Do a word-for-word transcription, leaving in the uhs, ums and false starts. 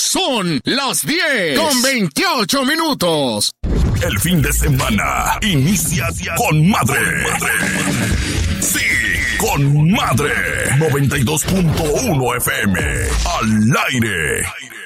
Son las diez con veintiocho minutos. El fin de semana inicia con madre. Sí, con madre. noventa y dos punto uno F M. Al aire.